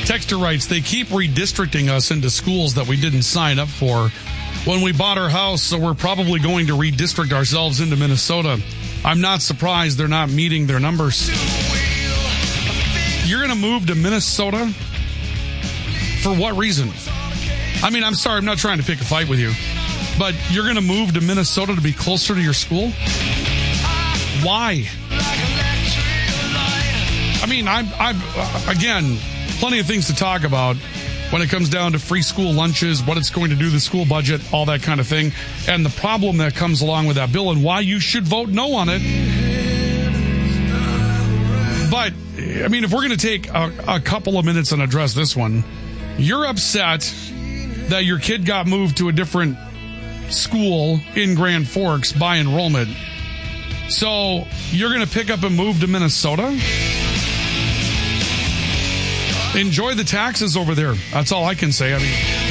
Texter writes, they keep redistricting us into schools that we didn't sign up for when we bought our house, so we're probably going to redistrict ourselves into Minnesota. I'm not surprised they're not meeting their numbers. You're going to move to Minnesota? For what reason? I mean, I'm sorry, I'm not trying to pick a fight with you, but you're going to move to Minnesota to be closer to your school? Why? I mean, I'm again, plenty of things to talk about when it comes down to free school lunches, what it's going to do to the school budget, all that kind of thing, and the problem that comes along with that bill and why you should vote no on it. But, I mean, if we're going to take a couple of minutes and address this one, you're upset that your kid got moved to a different school in Grand Forks by enrollment. So you're going to pick up and move to Minnesota? Enjoy the taxes over there. That's all I can say. I mean,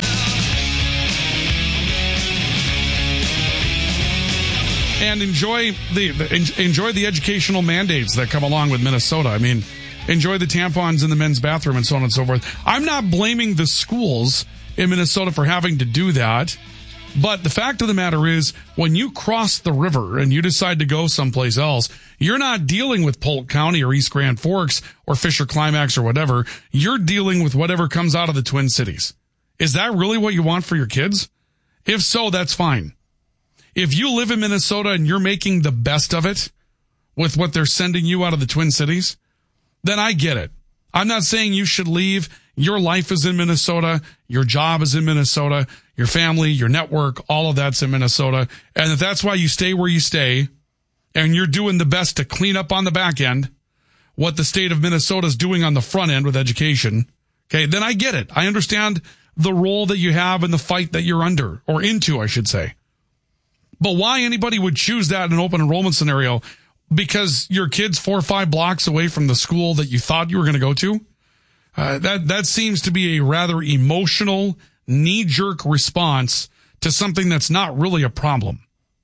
and enjoy the educational mandates that come along with Minnesota. I mean, enjoy the tampons in the men's bathroom and so on and so forth. I'm not blaming the schools in Minnesota for having to do that. But the fact of the matter is, when you cross the river and you decide to go someplace else, you're not dealing with Polk County or East Grand Forks or Fisher Climax or whatever. You're dealing with whatever comes out of the Twin Cities. Is that really what you want for your kids? If so, that's fine. If you live in Minnesota and you're making the best of it with what they're sending you out of the Twin Cities, then I get it. I'm not saying you should leave. Your life is in Minnesota. Your job is in Minnesota. Your family, your network, all of that's in Minnesota. And if that's why you stay where you stay and you're doing the best to clean up on the back end what the state of Minnesota is doing on the front end with education, okay, then I get it. I understand the role that you have and the fight that you're under, or into, I should say. But why anybody would choose that in an open enrollment scenario because your kid's 4 or 5 blocks away from the school that you thought you were going to go to? That seems to be a rather emotional, knee-jerk response to something that's not really a problem.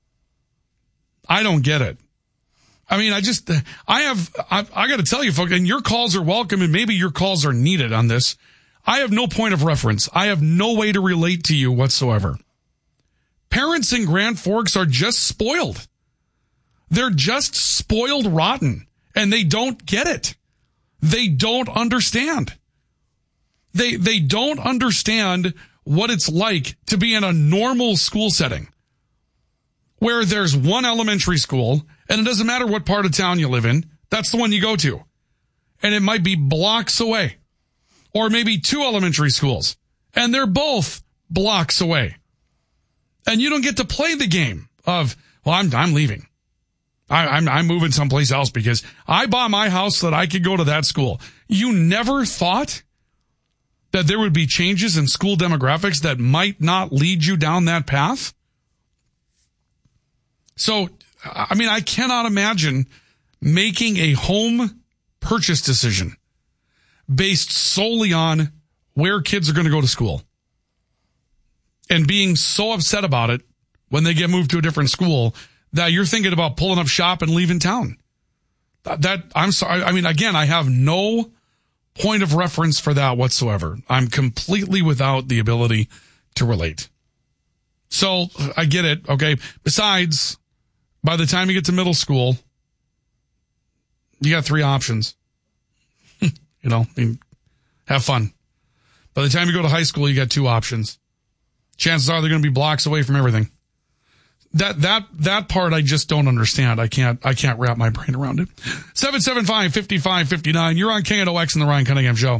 I don't get it. I mean, I got to tell you, folks, and your calls are welcome, and maybe your calls are needed on this. I have no point of reference. I have no way to relate to you whatsoever. Parents in Grand Forks are just spoiled. They're just spoiled rotten, and they don't get it. They don't understand. They don't understand what it's like to be in a normal school setting where there's one elementary school, and it doesn't matter what part of town you live in, that's the one you go to. And it might be blocks away. Or maybe 2 elementary schools, and they're both blocks away. And you don't get to play the game of, well, I'm leaving. I'm moving someplace else because I bought my house so that I could go to that school. You never thought that there would be changes in school demographics that might not lead you down that path? So, I mean, I cannot imagine making a home purchase decision based solely on where kids are going to go to school and being so upset about it when they get moved to a different school that you're thinking about pulling up shop and leaving town. I'm sorry. I mean, again, I have no point of reference for that whatsoever. I'm completely without the ability to relate. So I get it. Okay. Besides, by the time you get to middle school, you got 3 options. You know, I mean, have fun. By the time you go to high school, you got 2 options. Chances are they're going to be blocks away from everything. That part I just don't understand. I can't wrap my brain around it. 775-5559. You're on KNOX and the Ryan Cunningham Show.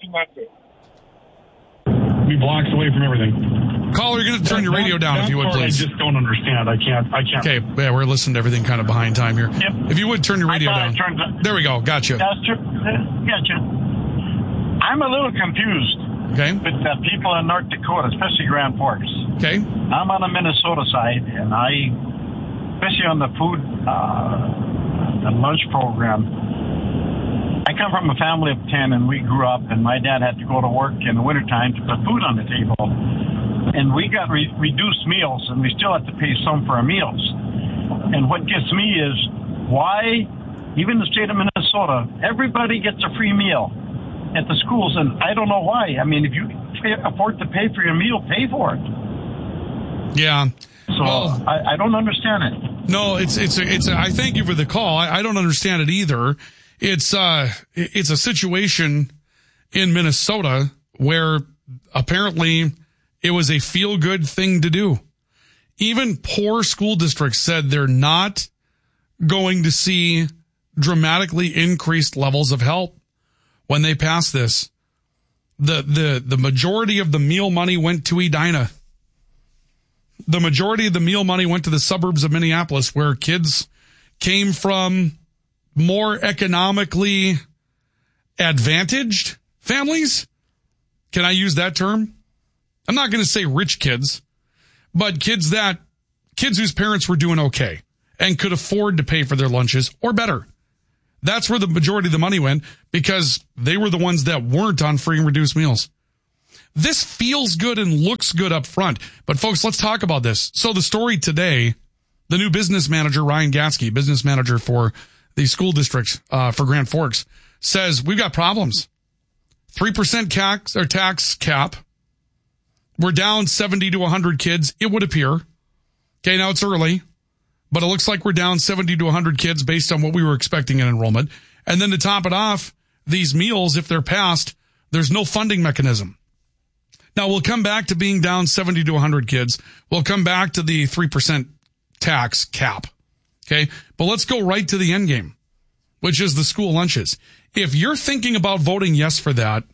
Be blocks away from everything. Caller, you're going to turn your radio down if you would, please. I just don't understand. I can't. Okay, yeah, we're listening to everything kind of behind time here. Yep. If you would turn your radio down. There we go. Gotcha. Gotcha. I'm a little confused. Okay. With the people in North Dakota, especially Grand Forks. Okay. I'm on the Minnesota side, and especially on the food, the lunch program, I come from a family of 10, and we grew up, and my dad had to go to work in the wintertime to put food on the table. And we got reduced meals, and we still have to pay some for our meals. And what gets me is why, even the state of Minnesota, everybody gets a free meal. at the schools, and I don't know why. I mean, if you afford to pay for your meal, pay for it. Yeah. So I don't understand it. No, it's I thank you for the call. I don't understand it either. It's a situation in Minnesota where apparently it was a feel-good thing to do. Even poor school districts said they're not going to see dramatically increased levels of help when they pass this. The majority of the meal money went to Edina. The majority of the meal money went to the suburbs of Minneapolis, where kids came from more economically advantaged families. Can I use that term? I'm not going to say rich kids, but kids whose parents were doing okay and could afford to pay for their lunches or better. That's where the majority of the money went, because they were the ones that weren't on free and reduced meals. This feels good and looks good up front. But folks, let's talk about this. So the story today, the new business manager, Ryan Gatzke, business manager for the school district for Grand Forks, says we've got problems. 3% tax cap. We're down 70 to 100 kids, it would appear. Okay, now it's early, but it looks like we're down 70 to 100 kids based on what we were expecting in enrollment. And then to top it off, these meals, if they're passed, there's no funding mechanism. Now, we'll come back to being down 70 to 100 kids. We'll come back to the 3% tax cap. Okay, but let's go right to the end game, which is the school lunches. If you're thinking about voting yes for that,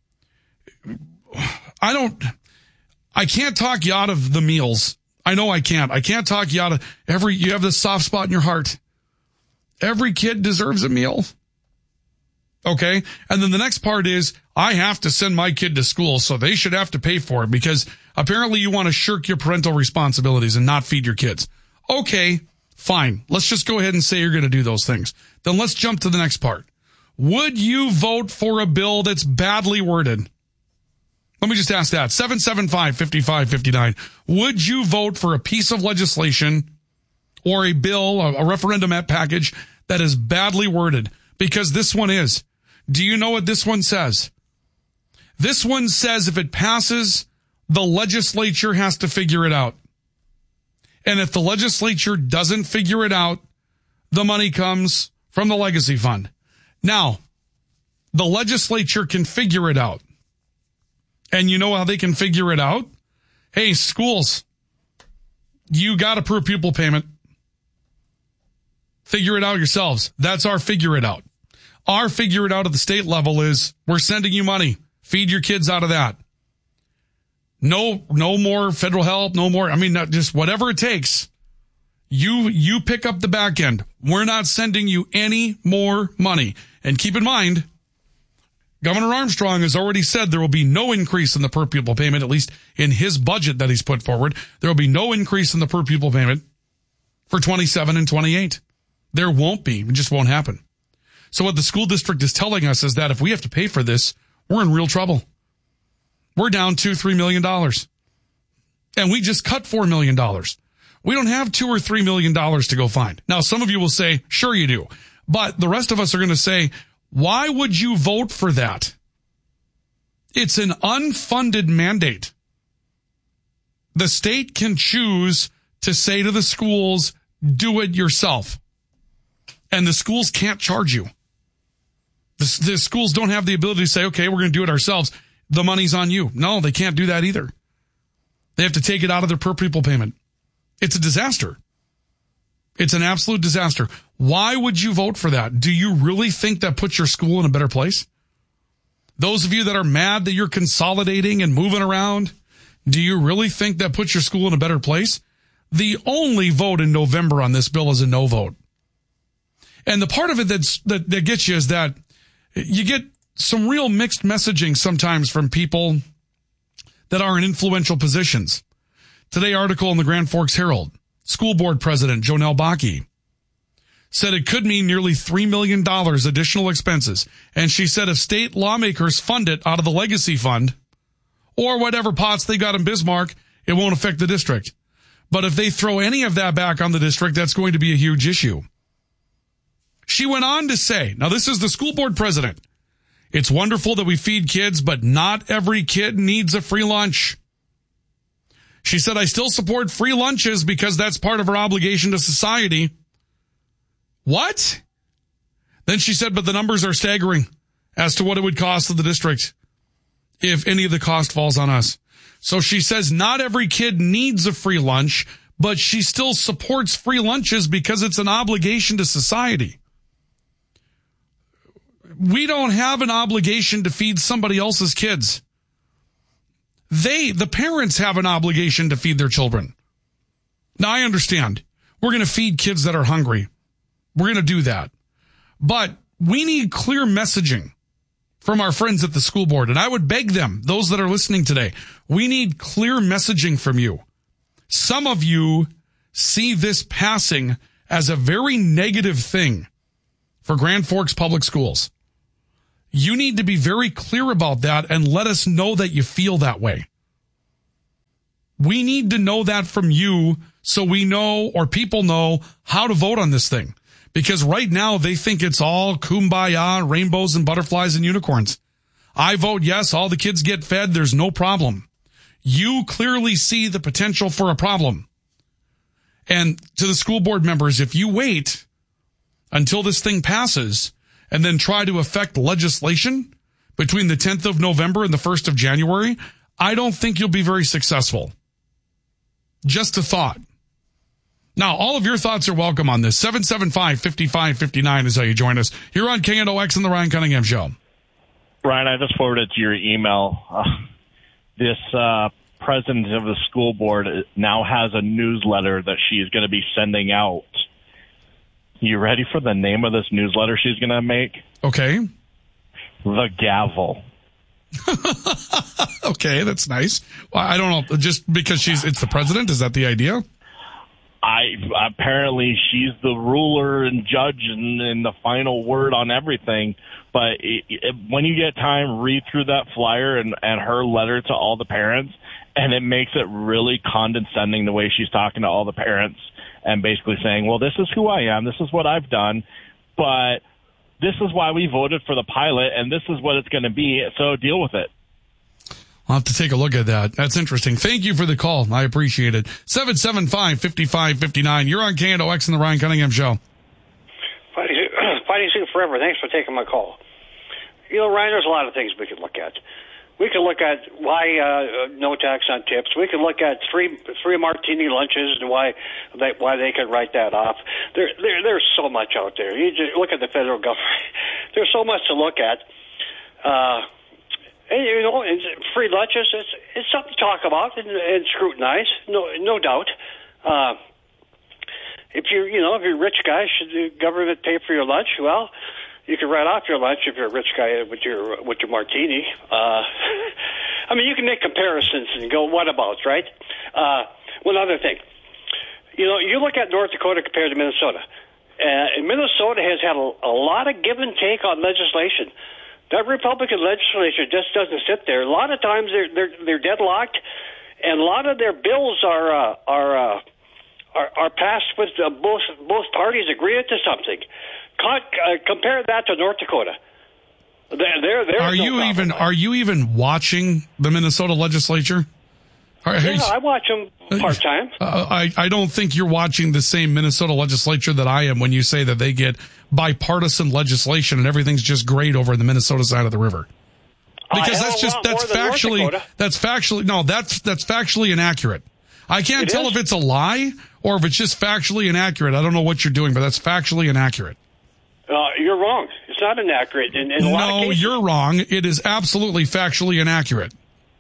I can't talk you out of the meals. I know I can't. I can't talk you out of you have this soft spot in your heart. Every kid deserves a meal. Okay. And then the next part is I have to send my kid to school, so they should have to pay for it because apparently you want to shirk your parental responsibilities and not feed your kids. Okay, fine. Let's just go ahead and say you're going to do those things. Then let's jump to the next part. Would you vote for a bill that's badly worded? Let me just ask that. 775-5559. Would you vote for a piece of legislation or a bill, a referendum package that is badly worded? Because this one is. Do you know what this one says? This one says if it passes, the legislature has to figure it out. And if the legislature doesn't figure it out, the money comes from the legacy fund. Now, the legislature can figure it out. And you know how they can figure it out? Hey, schools, you got to approve pupil payment. Figure it out yourselves. That's our figure it out. Our figure it out at the state level is we're sending you money. Feed your kids out of that. No more federal help. No more. I mean, just whatever it takes. You pick up the back end. We're not sending you any more money. And keep in mind, Governor Armstrong has already said there will be no increase in the per pupil payment, at least in his budget that he's put forward. There will be no increase in the per pupil payment for 27 and 28. There won't be. It just won't happen. So what the school district is telling us is that if we have to pay for this, we're in real trouble. We're down $2-3 million. And we just cut $4 million. We don't have $2 or $3 million to go find. Now, some of you will say, sure you do. But the rest of us are going to say, why would you vote for that? It's an unfunded mandate. The state can choose to say to the schools, do it yourself. And the schools can't charge you. The schools don't have the ability to say, okay, we're going to do it ourselves. The money's on you. No, they can't do that either. They have to take it out of their per pupil payment. It's a disaster. It's an absolute disaster. Why would you vote for that? Do you really think that puts your school in a better place? Those of you that are mad that you're consolidating and moving around, do you really think that puts your school in a better place? The only vote in November on this bill is a no vote. And the part of it that gets you is that you get some real mixed messaging sometimes from people that are in influential positions. Today article in the Grand Forks Herald, school board president Jonelle Bakke said it could mean nearly $3 million additional expenses. And she said if state lawmakers fund it out of the legacy fund or whatever pots they got in Bismarck, it won't affect the district. But if they throw any of that back on the district, that's going to be a huge issue. She went on to say, now this is the school board president. It's wonderful that we feed kids, but not every kid needs a free lunch. She said, I still support free lunches because that's part of our obligation to society. What? Then she said, but the numbers are staggering as to what it would cost to the district if any of the cost falls on us. So she says not every kid needs a free lunch, but she still supports free lunches because it's an obligation to society. We don't have an obligation to feed somebody else's kids. The parents have an obligation to feed their children. Now, I understand. We're going to feed kids that are hungry. We're going to do that. But we need clear messaging from our friends at the school board. And I would beg them, those that are listening today, we need clear messaging from you. Some of you see this passing as a very negative thing for Grand Forks Public Schools. You need to be very clear about that and let us know that you feel that way. We need to know that from you so we know, or people know, how to vote on this thing. Because right now they think it's all kumbaya, rainbows and butterflies and unicorns. I vote yes, all the kids get fed, there's no problem. You clearly see the potential for a problem. And to the school board members, if you wait until this thing passes and then try to affect legislation between the 10th of November and the 1st of January, I don't think you'll be very successful. Just a thought. Now, all of your thoughts are welcome on this. 775-5559 is how you join us here on KNOX and the Ryan Cunningham Show. Ryan, I just forwarded to your email. This president of the school board now has a newsletter that she's going to be sending out. You ready for the name of this newsletter she's going to make? Okay. The Gavel. Okay, that's nice. Well, I don't know, just because it's the president, is that the idea? Apparently she's the ruler and judge and the final word on everything. But when you get time, read through that flyer and her letter to all the parents, and it makes it really condescending the way she's talking to all the parents and basically saying, well, this is who I am, this is what I've done, but this is why we voted for the pilot, and this is what it's going to be, so deal with it. I'll have to take a look at that. That's interesting. Thank you for the call. I appreciate it. 775-5559. You're on KNOX and the Ryan Cunningham Show. Fighting Sioux forever. Thanks for taking my call. You know, Ryan, there's a lot of things we could look at. We could look at why no tax on tips. We could look at three martini lunches and why they could write that off. There's so much out there. You just look at the federal government. There's so much to look at. And, you know, free lunches, it's something to talk about and scrutinize, no doubt. If you're a rich guy, should the government pay for your lunch? Well, you can write off your lunch if you're a rich guy with your martini. I mean, you can make comparisons and go, what about, right? One other thing. You know, you look at North Dakota compared to Minnesota. And Minnesota has had a lot of give and take on legislation. That Republican legislature just doesn't sit there. A lot of times they're deadlocked, and a lot of their bills are passed with both parties agreeing to something. Compare that to North Dakota. Are you even watching the Minnesota legislature? Yeah, I watch them part-time. I don't think you're watching the same Minnesota legislature that I am when you say that they get bipartisan legislation and everything's just great over in the Minnesota side of the river. Because that's factually inaccurate. I can't tell if it's a lie or if it's just factually inaccurate. I don't know what you're doing, but that's factually inaccurate. You're wrong. It's not inaccurate. In a lot of cases. You're wrong. It is absolutely factually inaccurate.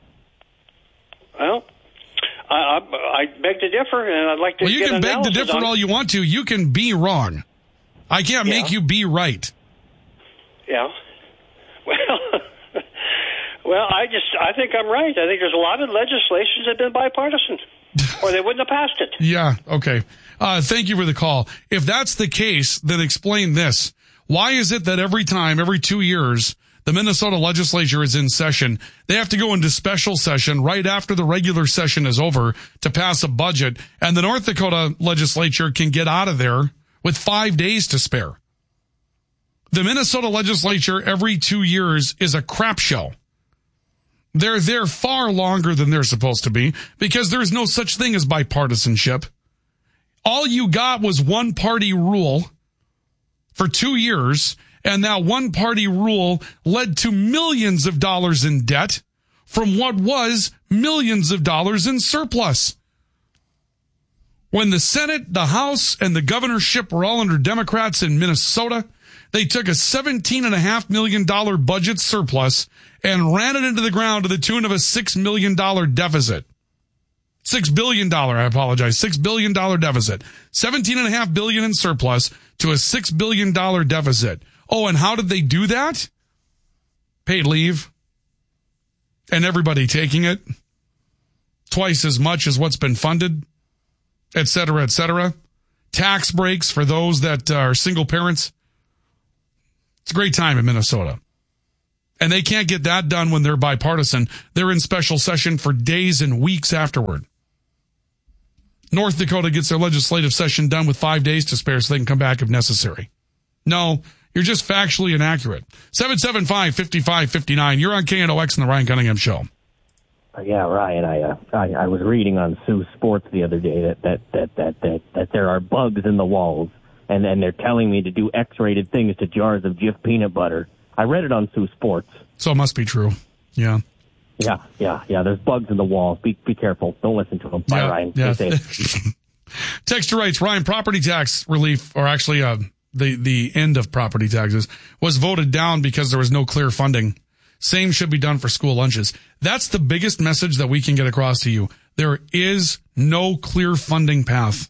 Well, I beg to differ, and I'd like to. Well, you can beg to differ all you want to. You can be wrong. I can't make you be right. Yeah. Well, I think I'm right. I think there's a lot of legislations that have been bipartisan, or they wouldn't have passed it. Yeah. Okay. Thank you for the call. If that's the case, then explain this. Why is it that every 2 years, the Minnesota legislature is in session, they have to go into special session right after the regular session is over to pass a budget, and the North Dakota legislature can get out of there with 5 days to spare? The Minnesota legislature every 2 years is a crap show. They're there far longer than they're supposed to be because there's no such thing as bipartisanship. All you got was one party rule for 2 years, and that one party rule led to millions of dollars in debt from what was millions of dollars in surplus. When the Senate, the House, and the governorship were all under Democrats in Minnesota, they took a $17.5 million budget surplus and ran it into the ground to the tune of a $6 million deficit. $6 billion, I apologize, $6 billion deficit. $17.5 billion in surplus to a $6 billion deficit. Oh, and how did they do that? Paid leave. And everybody taking it. Twice as much as what's been funded, et cetera, et cetera. Tax breaks for those that are single parents. It's a great time in Minnesota. And they can't get that done when they're bipartisan. They're in special session for days and weeks afterward. North Dakota gets their legislative session done with 5 days to spare so they can come back if necessary. No, you're just factually inaccurate. 775-5559. You're on KNOX and the Ryan Cunningham Show. Yeah, Ryan. I was reading on Sioux Sports the other day that there are bugs in the walls, and then they're telling me to do X-rated things to jars of Jif peanut butter. I read it on Sioux Sports. So it must be true. Yeah. Yeah. There's bugs in the walls. Be careful. Don't listen to them. Bye, Ryan. Yeah. Stay safe. Texter writes, Ryan, property tax relief, or actually the end of property taxes, was voted down because there was no clear funding. Same should be done for school lunches. That's the biggest message that we can get across to you. There is no clear funding path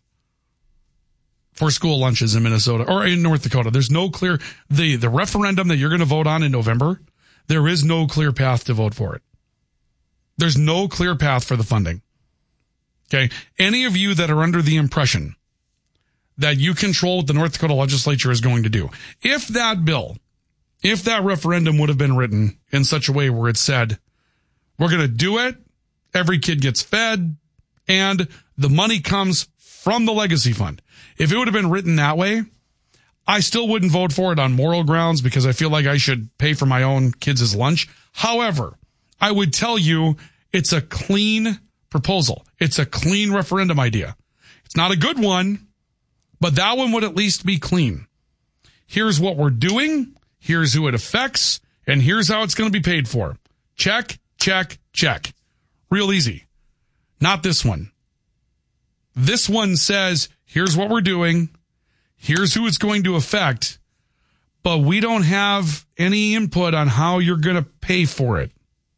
for school lunches in Minnesota or in North Dakota. There's no clear, the referendum that you're going to vote on in November, there is no clear path to vote for it. There's no clear path for the funding. Okay. Any of you that are under the impression that you control what the North Dakota legislature is going to do, if that referendum would have been written in such a way where it said, we're going to do it, every kid gets fed, and the money comes from the legacy fund. If it would have been written that way, I still wouldn't vote for it on moral grounds because I feel like I should pay for my own kids' lunch. However, I would tell you it's a clean proposal. It's a clean referendum idea. It's not a good one, but that one would at least be clean. Here's what we're doing. Here's who it affects. And here's how it's going to be paid for. Check, check, check. Real easy. Not this one. This one says, here's what we're doing. Here's who it's going to affect. But we don't have any input on how you're going to pay for it.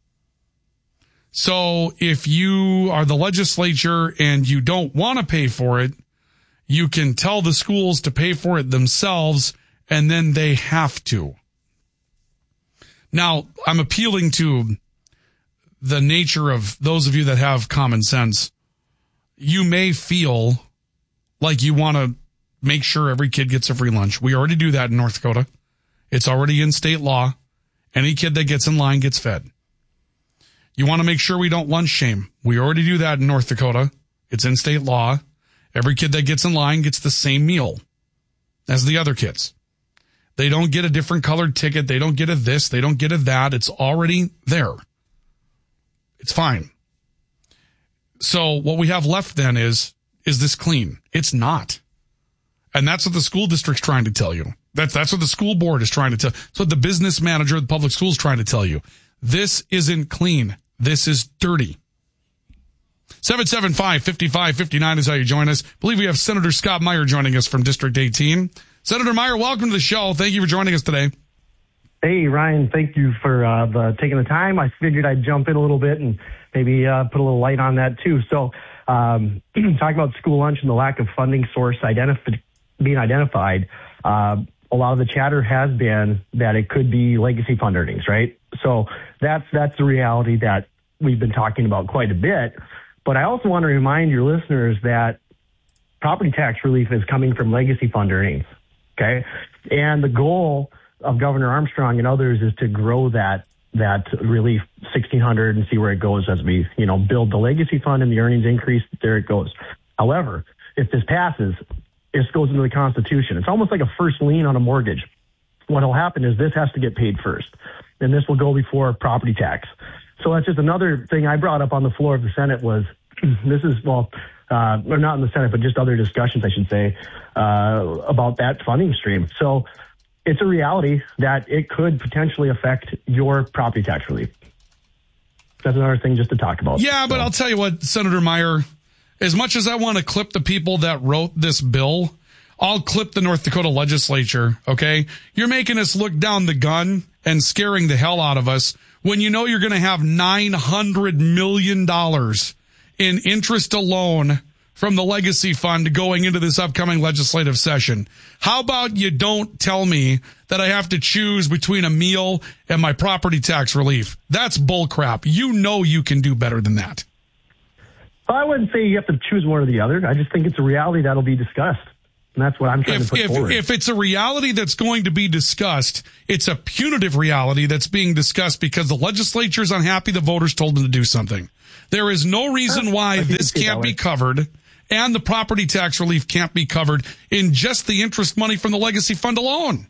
So if you are the legislature and you don't want to pay for it, you can tell the schools to pay for it themselves, and then they have to. Now, I'm appealing to the nature of those of you that have common sense. You may feel like you want to make sure every kid gets a free lunch. We already do that in North Dakota. It's already in state law. Any kid that gets in line gets fed. You want to make sure we don't lunch shame. We already do that in North Dakota. It's in state law. Every kid that gets in line gets the same meal as the other kids. They don't get a different colored ticket. They don't get a this. They don't get a that. It's already there. It's fine. So what we have left then is this clean? It's not. And that's what the school district's trying to tell you. That's what the school board is trying to tell. That's what the business manager of the public schools is trying to tell you. This isn't clean. This is dirty. 775-5559 is how you join us. I believe we have Senator Scott Meyer joining us from District 18. Senator Meyer, welcome to the show. Thank you for joining us today. Hey, Ryan, thank you for taking the time. I figured I'd jump in a little bit and maybe put a little light on that, too. So talking about school lunch and the lack of funding source being identified, a lot of the chatter has been that it could be legacy fund earnings, right? So that's the reality that we've been talking about quite a bit. But I also want to remind your listeners that property tax relief is coming from legacy fund earnings, okay? And the goal of Governor Armstrong and others is to grow that relief 1,600 and see where it goes as we, build the legacy fund and the earnings increase. There it goes. However, if this passes, this goes into the Constitution. It's almost like a first lien on a mortgage. what will happen is this has to get paid first, and this will go before property tax. So that's just another thing I brought up on the floor of the Senate was this is, or not in the Senate, but just other discussions, I should say, about that funding stream. So it's a reality that it could potentially affect your property tax relief. That's another thing just to talk about. Yeah, but I'll tell you what, Senator Meyer, as much as I want to clip the people that wrote this bill, I'll clip the North Dakota legislature, okay? You're making us look down the gun and scaring the hell out of us when you know you're going to have $900 million in interest alone from the legacy fund going into this upcoming legislative session. How about you don't tell me that I have to choose between a meal and my property tax relief? That's bullcrap. You know you can do better than that. I wouldn't say you have to choose one or the other. I just think it's a reality that'll be discussed. And that's what I'm trying to put forward. If it's a reality that's going to be discussed, it's a punitive reality that's being discussed because the legislature's unhappy the voters told them to do something. There is no reason why this can't be covered and the property tax relief can't be covered in just the interest money from the legacy fund alone.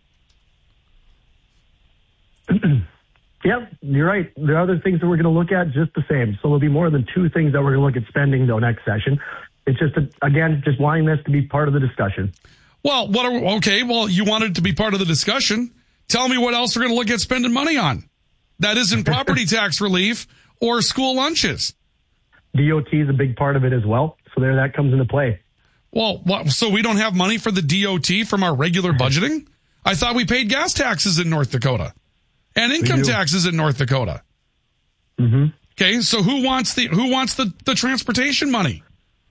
Yep, you're right. There are other things that we're going to look at just the same. So there'll be more than two things that we're going to look at spending, though, next session. It's just, again, just wanting this to be part of the discussion. Well, you wanted it to be part of the discussion. Tell me what else we're going to look at spending money on. That isn't property tax relief or school lunches. DOT is a big part of it as well. So there, that comes into play. Well, so we don't have money for the DOT from our regular budgeting? I thought we paid gas taxes in North Dakota and income taxes in North Dakota. Mm-hmm. Okay, so who wants the transportation money?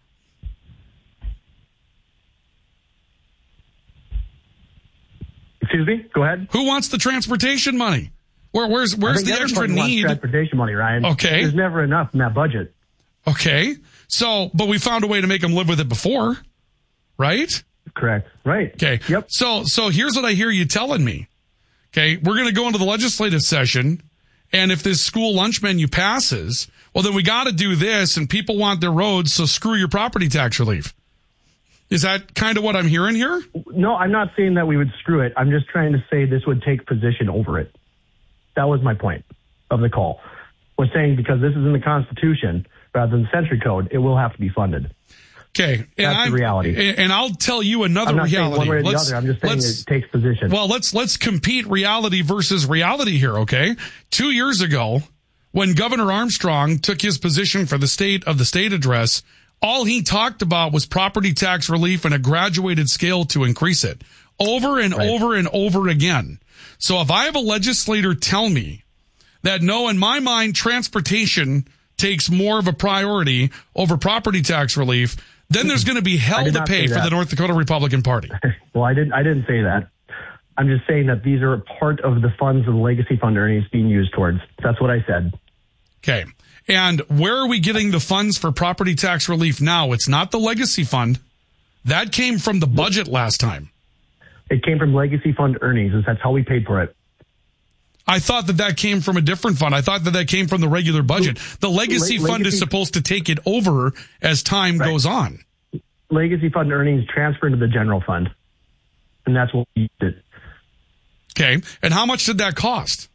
Excuse me? Go ahead. Who wants the transportation money? Where's the extra need? Transportation money, Ryan. Okay. There's never enough in that budget. Okay. So, but we found a way to make them live with it before, right? Correct. Right. Okay. Yep. So here's what I hear you telling me. Okay. We're going to go into the legislative session, and if this school lunch menu passes, well, then we got to do this, and people want their roads, so screw your property tax relief. Is that kind of what I'm hearing here? No, I'm not saying that we would screw it. I'm just trying to say this would take position over it. That was my point of the call. We're saying because this is in the Constitution rather than the Century Code, it will have to be funded. Okay. That's the reality. And I'll tell you another I'm not reality. Saying one way or the other. I'm just saying it takes position. Well, let's compete reality versus reality here, okay? 2 years ago, when Governor Armstrong took his position for the state address, all he talked about was property tax relief and a graduated scale to increase it over and over and over again. So if I have a legislator tell me that no, in my mind, transportation takes more of a priority over property tax relief, then there's going to be hell to pay for the North Dakota Republican Party. Well, I didn't say that. I'm just saying that these are a part of the funds of the legacy fund earnings being used towards. That's what I said. Okay. And where are we getting the funds for property tax relief now? It's not the legacy fund. That came from the budget last time. It came from legacy fund earnings. That's how we paid for it. I thought that came from a different fund. I thought that came from the regular budget. The legacy fund is supposed to take it over as time goes on. Legacy fund earnings transfer into the general fund. And that's what we did. Okay. And how much did that cost?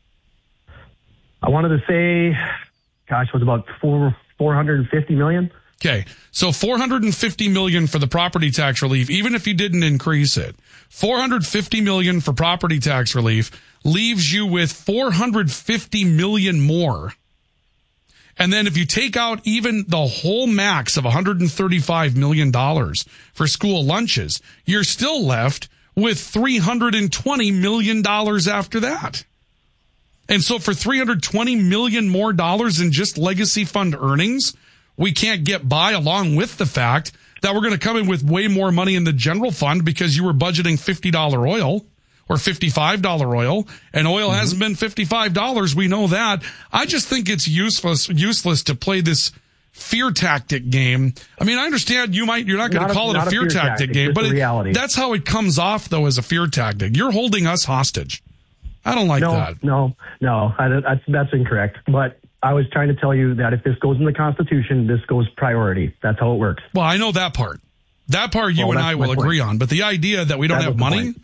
I wanted to say, gosh, it was about $450 million. Okay. So $450 million for the property tax relief, even if you didn't increase it. $450 million for property tax relief leaves you with $450 million more. And then if you take out even the whole max of $135 million for school lunches, you're still left with $320 million after that. And so for $320 million more dollars in just legacy fund earnings, we can't get by, along with the fact that we're going to come in with way more money in the general fund because you were budgeting $50 oil or $55 oil, and oil hasn't been $55. We know that. I just think it's useless to play this fear tactic game. I mean, I understand you're not going to call it a fear tactic game, but that's how it comes off, though, as a fear tactic. You're holding us hostage. I don't like that. No, that's incorrect. But I was trying to tell you that if this goes in the Constitution, this goes priority. That's how it works. Well, I know that part. That part you and I will agree on. But the idea that we don't have money,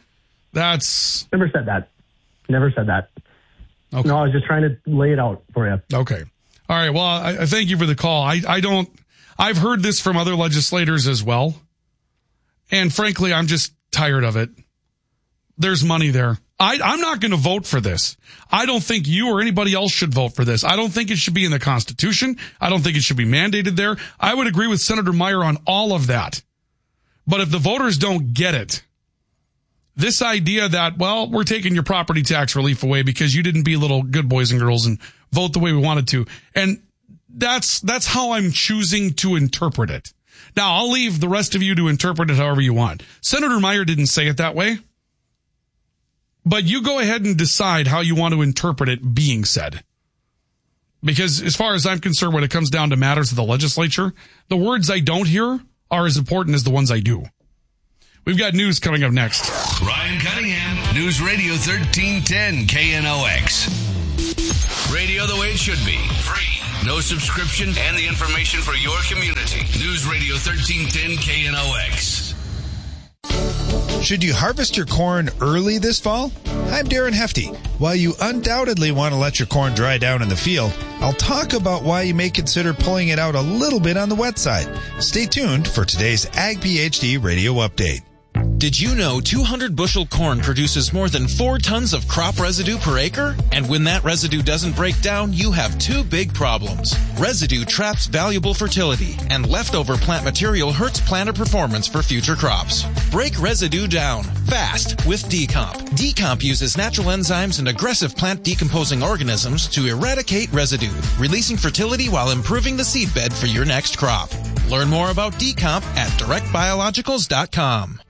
That's... Never said that. Okay. No, I was just trying to lay it out for you. Okay. All right. Well, I thank you for the call. I've heard this from other legislators as well. And frankly, I'm just tired of it. There's money there. I'm not going to vote for this. I don't think you or anybody else should vote for this. I don't think it should be in the Constitution. I don't think it should be mandated there. I would agree with Senator Meyer on all of that. But if the voters don't get it, this idea that, well, we're taking your property tax relief away because you didn't be little good boys and girls and vote the way we wanted to. And that's how I'm choosing to interpret it. Now, I'll leave the rest of you to interpret it however you want. Senator Meyer didn't say it that way. But you go ahead and decide how you want to interpret it being said. Because as far as I'm concerned, when it comes down to matters of the legislature, the words I don't hear are as important as the ones I do. We've got news coming up next. Ryan Cunningham, News Radio 1310 KNOX. Radio the way it should be. Free, no subscription, and the information for your community. News Radio 1310 KNOX. Should you harvest your corn early this fall? I'm Darren Hefty. While you undoubtedly want to let your corn dry down in the field, I'll talk about why you may consider pulling it out a little bit on the wet side. Stay tuned for today's Ag PhD Radio Update. Did you know 200 bushel corn produces more than 4 tons of crop residue per acre? And when that residue doesn't break down, you have 2 big problems. Residue traps valuable fertility, and leftover plant material hurts planter performance for future crops. Break residue down fast with Decomp. Decomp uses natural enzymes and aggressive plant decomposing organisms to eradicate residue, releasing fertility while improving the seed bed for your next crop. Learn more about Decomp at directbiologicals.com.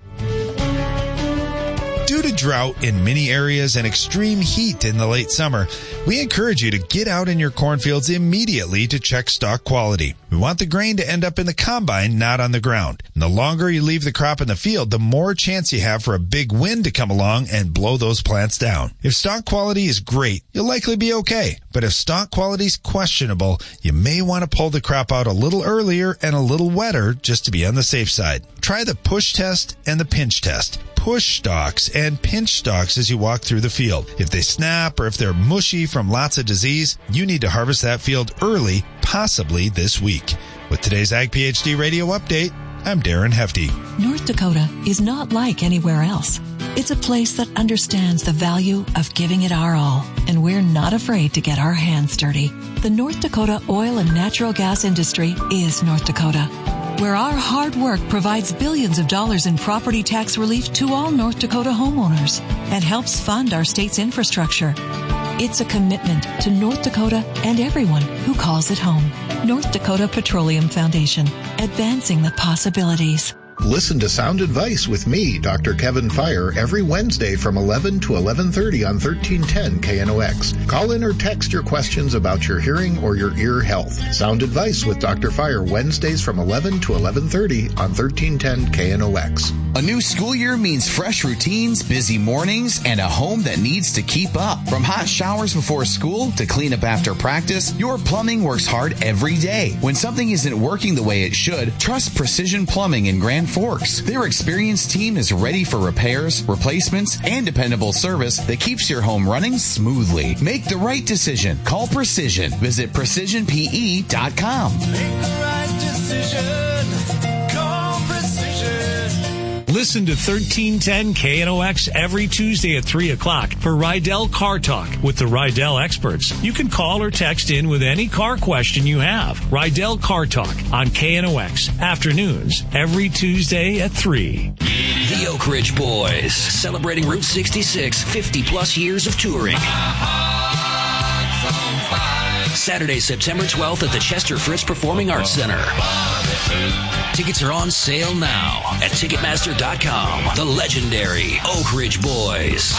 Due to drought in many areas and extreme heat in the late summer, we encourage you to get out in your cornfields immediately to check stalk quality. We want the grain to end up in the combine, not on the ground. And the longer you leave the crop in the field, the more chance you have for a big wind to come along and blow those plants down. If stalk quality is great, you'll likely be okay. But if stalk quality is questionable, you may want to pull the crop out a little earlier and a little wetter just to be on the safe side. Try the push test and the pinch test. Push stalks and pinch stalks as you walk through the field. If they snap or if they're mushy from lots of disease, you need to harvest that field early, possibly this week. With today's Ag PhD Radio Update, I'm Darren Hefty. North Dakota is not like anywhere else. It's a place that understands the value of giving it our all, and we're not afraid to get our hands dirty. The North Dakota oil and natural gas industry is North Dakota, where our hard work provides billions of dollars in property tax relief to all North Dakota homeowners and helps fund our state's infrastructure. It's a commitment to North Dakota and everyone who calls it home. North Dakota Petroleum Foundation, advancing the possibilities. Listen to Sound Advice with me, Dr. Kevin Fire, every Wednesday from 11 to 11:30 on 1310 KNOX. Call in or text your questions about your hearing or your ear health. Sound Advice with Dr. Fire, Wednesdays from 11 to 11:30 on 1310 KNOX. A new school year means fresh routines, busy mornings, and a home that needs to keep up. From hot showers before school to cleanup after practice, your plumbing works hard every day. When something isn't working the way it should, trust Precision Plumbing in Grand Forks. Their experienced team is ready for repairs, replacements, and dependable service that keeps your home running smoothly. Make the right decision. Call Precision. Visit PrecisionPE.com. Make the right decision. Call Precision. Listen to 1310 KNOX every Tuesday at 3 o'clock for Rydell Car Talk with the Rydell experts. You can call or text in with any car question you have. Rydell Car Talk on KNOX afternoons every Tuesday at 3. The Oak Ridge Boys, celebrating Route 66, 50-plus years of touring. Saturday, September 12th at the Chester Fritz Performing Arts Center. Tickets are on sale now at Ticketmaster.com. The legendary Oak Ridge Boys.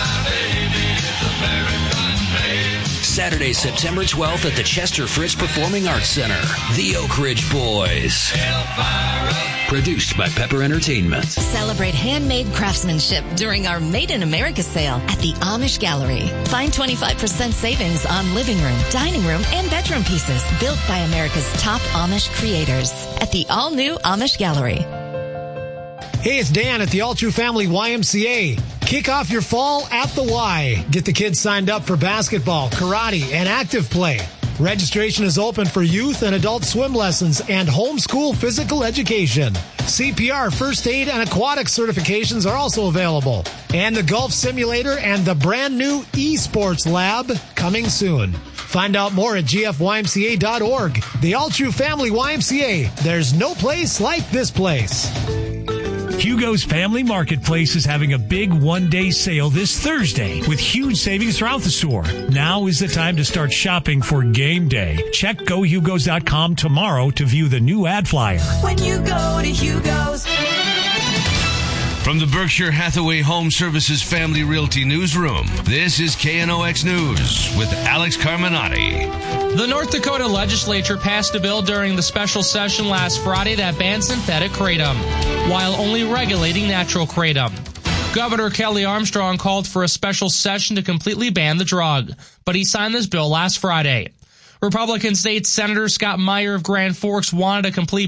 Saturday, September 12th at the Chester Fritz Performing Arts Center. The Oak Ridge Boys. Produced by Pepper Entertainment. Celebrate handmade craftsmanship during our Made in America sale at the Amish Gallery. Find 25% savings on living room, dining room, and bedroom pieces built by America's top Amish creators at the all-new Amish Gallery. Hey, it's Dan at the All True Family YMCA. Kick off your fall at the Y. Get the kids signed up for basketball, karate, and active play. Registration is open for youth and adult swim lessons and homeschool physical education. CPR, first aid, and aquatic certifications are also available. And the golf simulator and the brand new esports lab coming soon. Find out more at gfymca.org. The All True Family YMCA. There's no place like this place. Hugo's Family Marketplace is having a big one-day sale this Thursday with huge savings throughout the store. Now is the time to start shopping for game day. Check GoHugos.com tomorrow to view the new ad flyer. When you go to Hugo's. From the Berkshire Hathaway Home Services Family Realty Newsroom, this is KNOX News with Alex Carminati. The North Dakota legislature passed a bill during the special session last Friday that bans synthetic kratom, while only regulating natural kratom. Governor Kelly Armstrong called for a special session to completely ban the drug, but he signed this bill last Friday. Republican State Senator Scott Meyer of Grand Forks wanted a complete